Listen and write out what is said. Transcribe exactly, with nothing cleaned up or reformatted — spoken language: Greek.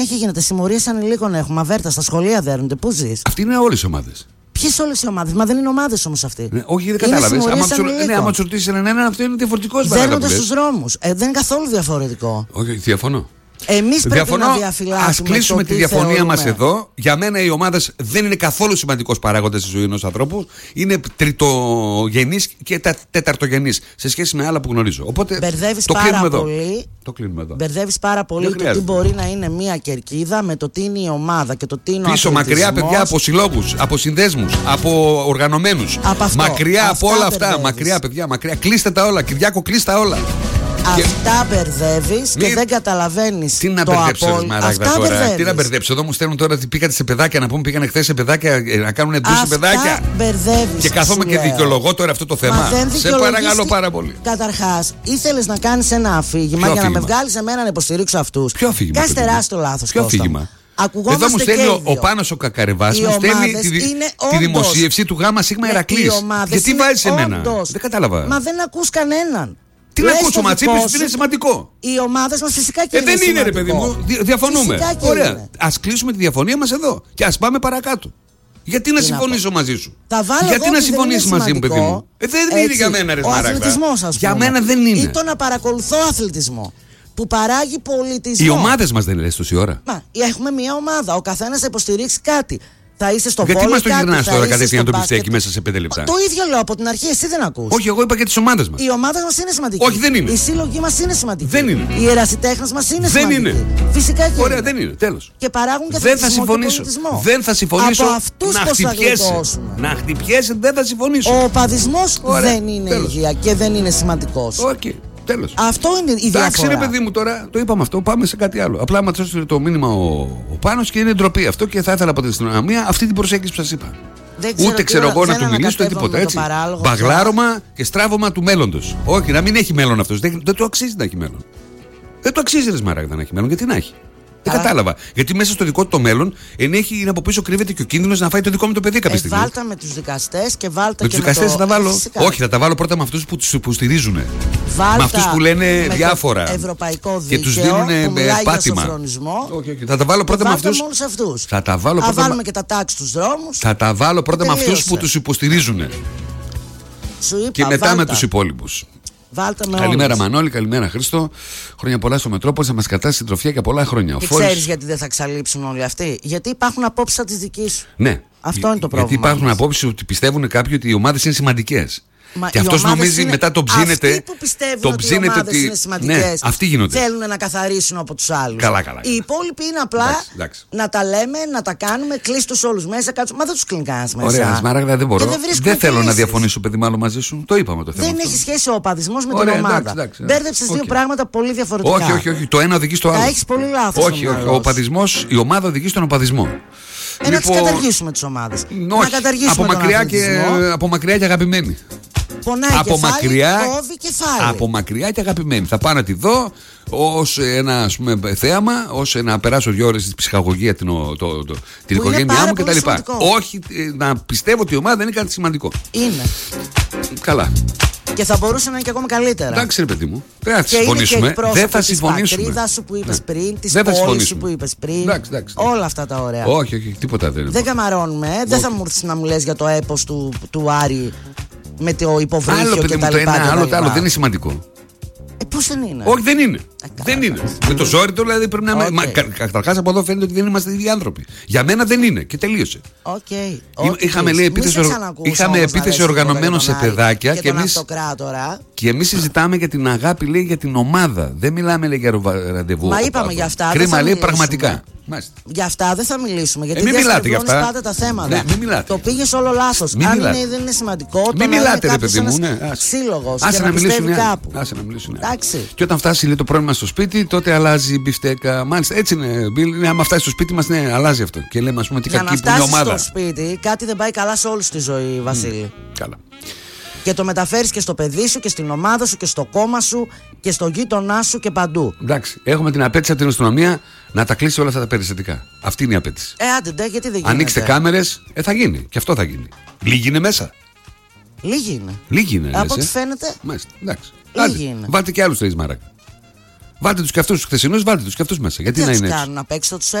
Έχει γίνεται συμμορίες ανηλίκων έχουμε. Αβέρτα στα σχολεία δέρνονται. Πού ζεις? Αυτή είναι όλες οι ομάδες. Ποιες όλες οι ομάδες? Μα δεν είναι ομάδες όμως αυτοί. Ναι, όχι, δεν κατάλαβες. Άμα του ρωτήσεις έναν έναν, αυτό είναι διαφορετικό. Δέρνονται στους δρόμους. Ε, δεν είναι καθόλου διαφορετικό. Όχι, διαφωνώ. Εμείς πρέπει διαφωνώ, να διαφυλάξουμε. Ας κλείσουμε τη διαφωνία μας εδώ. Για μένα οι ομάδες δεν είναι καθόλου σημαντικός παράγοντας στη ζωή ενός ανθρώπου. Είναι τριτογενής και τεταρτογενής σε σχέση με άλλα που γνωρίζω. Οπότε μπερδεύεις το πάρα κλείνουμε πολύ, εδώ. Το κλείνουμε εδώ. Μπερδεύεις πάρα πολύ το τι μπορεί να είναι μια κερκίδα με το τι είναι η ομάδα και το τι είναι ο πίσω μακριά, παιδιά, από συλλόγους, από συνδέσμους, από οργανωμένους. Από αυτό, μακριά αυτά από όλα μπερδεύεις. αυτά. Μακριά, παιδιά, μακριά. Κλείστε τα όλα. Κυριάκο, κλείστε τα όλα. Αυτά μπερδεύεις και δεν καταλαβαίνεις. Τι να μπερδέψω, απόλ... Μαράγδα, τώρα. Μπερδεύεις. Τι να μπερδέψω. Εδώ μου στέλνουν τώρα ότι πήγατε σε παιδάκια να πούμε, πήγανε χθες σε παιδάκια να κάνουν ντου σε παιδάκια. Μπερδεύεις. Και καθόμαι και δικαιολογώ τώρα αυτό το θέμα. Σε παρακαλώ πάρα πολύ. Καταρχάς, ήθελες να κάνεις ένα αφήγημα για να με βγάλεις εμένα να υποστηρίξω αυτούς. Ποιο αφήγημα? Κάνεις τεράστιο λάθος. Ποιο αφήγημα? Ακουγόμαστε. Εδώ μου στέλνει ο Πάνος ο Κακαρεβάς, μου στέλνει τη, τη δημοσίευση του Γάμα Σίγμα Ηρακλής. Γιατί βάζεις εμένα? Δεν κατάλαβα. Μα δεν ακούς κανέναν. Τι να ακούσω, μα τσίπης ότι είναι σημαντικό. Οι ομάδες μας φυσικά και ε, είναι δεν σημαντικό. είναι, ρε παιδί μου. Δι- διαφωνούμε. Ωραία. Ας κλείσουμε τη διαφωνία μας εδώ και ας πάμε παρακάτω. Γιατί να συμφωνήσω μαζί σου? Γιατί να συμφωνήσει μαζί μου, παιδί μου? Ε, δεν έτσι, είναι για μένα, ρε Σμαράγδα. Για μένα δεν είναι. Ή το να παρακολουθώ αθλητισμό που παράγει πολιτισμό. Οι ομάδες μας δεν λες τόση ώρα. Μα έχουμε μια ομάδα. Ο καθένας θα υποστηρίξει κάτι. Θα είσαι στο γιατί μας το γυρνάς τώρα κατευθείαν το μπάσκετ. πιφτέκι μέσα σε πέντε λεπτά? Το ίδιο λέω από την αρχή, εσύ δεν ακούς. Όχι, εγώ είπα και τις ομάδες μας. Οι ομάδες μας είναι σημαντική. Όχι, δεν είναι. Οι σύλλογοι μας είναι σημαντικοί. Δεν είναι. Οι ερασιτέχνες μας είναι δεν σημαντικοί. Είναι. Φυσικά και ωραία, είναι. δεν είναι. Τέλος. Και παράγουν και δεν θα συμφωνήσω. Δεν θα συμφωνήσω. Από αυτούς να πώς θα χτυπιέσαι. Να χτυπιέσαι, δεν θα συμφωνήσω. Ο οπαδισμός δεν είναι υγεία και δεν είναι σημαντικός. Okay. Τέλος. Αυτό είναι η διαφορά. Εντάξει, ρε παιδί μου, τώρα το είπαμε αυτό. Πάμε σε κάτι άλλο. Απλά μα έστειλε το μήνυμα ο, ο Πάνος και είναι ντροπή αυτό και θα ήθελα από την αστυνομία αυτή την προσέγγιση που σας είπα. Ξέρω ούτε ξέρω εγώ να του μιλήσω ούτε τίποτα έτσι. Μπαγλάρωμα και στράβωμα του μέλλοντος. Όχι, να μην έχει μέλλον αυτός. Δεν, δεν του αξίζει να έχει μέλλον. Δεν του αξίζει, ρε Σμαράγδα, να έχει μέλλον. Γιατί να έχει? Δεν κατάλαβα. Γιατί μέσα στο δικό του το μέλλον ενέχει είναι από πίσω κρύβεται και ο κίνδυνος να φάει το δικό μου το παιδί κάποια ε, στιγμή. Βάλτα με τους δικαστές και βάλτα με και τους δικαστές με το... θα τα βάλω. Φυσικά. Όχι, θα τα βάλω πρώτα με αυτούς που τους υποστηρίζουν. Βάλτα με αυτούς που λένε με διάφορα. Ευρωπαϊκό δίκαιο και τους δίνουν πάτημα. Όχι, όχι. Θα τα βάλω πρώτα με αυτούς. αυτούς. Θα τα βάλω πρώτα. Θα βάλουμε και τα τάξη στους δρόμους. Θα τα βάλω πρώτα με αυτούς που τους υποστηρίζουν. Και μετά με τους υπόλοιπους. Καλημέρα Μανώλη, καλημέρα Χρήστο. Χρόνια πολλά στο Μετρόπολη, θα μας κρατάσει συντροφιά για πολλά χρόνια. Και Φόρης... ξέρεις γιατί δεν θα ξαλείψουν όλοι αυτοί? Γιατί υπάρχουν απόψεις σαν τις δικές σου. Ναι. Αυτό είναι το πρόβλημα. Γιατί υπάρχουν απόψεις ότι πιστεύουν κάποιοι ότι οι ομάδες είναι σημαντικές. Μα και αυτός νομίζει είναι... μετά τον ψήνεται. Αυτοί που πιστεύουν τον ότι οι ομάδες ότι... είναι σημαντικές, ναι, αυτοί γίνονται. Θέλουν να καθαρίσουν από τους άλλους. Καλά, καλά. Οι υπόλοιποι είναι απλά εντάξει, εντάξει. να τα λέμε, να τα κάνουμε, κλείσει τους όλους μέσα. Κάτσου... Μα δεν τους κλείνει κανένας μέσα. Ωραία, Σμάραγδα, δεν μπορώ. Δεν, δεν θέλω να διαφωνήσω, παιδί, μάλλον μαζί σου. Το είπαμε το θέμα. Δεν αυτό. έχει σχέση ο οπαδισμός με την ομάδα. Μπέρδεψες δύο πράγματα πολύ διαφορετικά. Όχι, όχι, όχι. Το ένα οδηγεί στο άλλο. Τα έχεις πολύ λάθος. Όχι, όχι. Ο οπαδισμός, η ομάδα οδηγεί στον οπαδισμό. Ε, να τις καταργήσουμε τις ομάδες. Να καταργήσουμε τον αθλητισμό. Από μακριά και αγαπημένοι. Πονάει από κεφάλι, μακριά, κόβει κεφάλι. Από μακριά και αγαπημένη. Θα πάω να τη δω ως ένα ας πούμε, θέαμα, ως να περάσω δύο ώρες στη ψυχαγωγία την, το, το, το, την οικογένειά μου κτλ. Όχι να πιστεύω ότι η ομάδα δεν είναι κάτι σημαντικό. Είναι. Καλά. Και θα μπορούσε να είναι και ακόμα καλύτερα. Εντάξει, ρε παιδί μου. Δεν θα συμφωνήσουμε. Δεν θα συμφωνήσουμε. Της πατρίδας σου που είπες ναι. πριν, της πόλης σου που είπες πριν. Εντάξει, εντάξει. Όλα αυτά τα ωραία. Όχι, όχι, τίποτα δεν είναι. Δεν καμαρώνουμε. Ε. Δεν θα μου έρθεις να μου λες για το έπος του, του Άρη με το υποβρύχιο άλλο, και τα μου, λοιπά. Ένα, άλλο, άλλο, δεν είναι σημαντικό. Ε, πώς δεν είναι? Όχι, δεν είναι. Ε, δεν είναι. Με το ζόρι του δηλαδή πρέπει να είμαι. Καταρχάς από εδώ φαίνεται ότι δεν είμαστε ίδιοι άνθρωποι. Για μένα δεν είναι και τελείωσε. Okay, okay. Είχαμε, λέει, επίθεση, είχαμε επίθεση οργανωμένο σε παιδάκια και, και εμείς. Και εμείς συζητάμε για την αγάπη, λέει, για την ομάδα. Δεν μιλάμε, λέει, για ραντεβού. Μα είπαμε για αυτά. Κρίμα, λέει, πραγματικά. Μάλιστα. Για αυτά δεν θα μιλήσουμε. Γιατί ε, διαστρεβλώνεις πάντα τα θέματα. Ναι, μην μιλάτε. Το πήγες όλο λάθος. Αν είναι, δεν είναι σημαντικό. Μην μιλάτε, ρε παιδί μου. Ναι. Σύλλογος. Άσε και να, να μιλήσουν. κάπου. Άσε να μιλήσουν. Εντάξει. Και όταν φτάσει λέει, το πρόβλημα στο σπίτι, τότε αλλάζει η μπιφτέκα. Μάλιστα, έτσι είναι. Ναι, άμα φτάσει στο σπίτι μας, ναι, αλλάζει αυτό. Και λέμε, ας πούμε, τι κακή που είναι η ομάδα. Στο σπίτι, κάτι δεν πάει καλά σε όλη τη ζωή, Βασίλη. Καλά. Και το μεταφέρεις και στο παιδί σου και στην ομάδα σου και στο κόμμα σου και στο γείτονά σου και παντού. Εντάξει, έχουμε την απέτηση από την αστυνομία να τα κλείσει όλα αυτά τα περιστατικά. Αυτή είναι η απέτηση. Ε, άντε, ντε, γιατί δεν γίνεται. Ανοίξτε κάμερες, ε, θα γίνει. Και αυτό θα γίνει. Λίγοι είναι μέσα. Λίγοι είναι. Λίγοι είναι. Από ό,τι ε. φαίνεται. Μάλιστα, εντάξει. Λίγοι είναι. Βάλτε και άλλους τρεις Μάρακα. Βάλτε τους και αυτούς τους χθεσινούς, βάλτε τους και αυτούς μέσα. Γιατί τι να τους είναι κάνουν απ' έξω, τους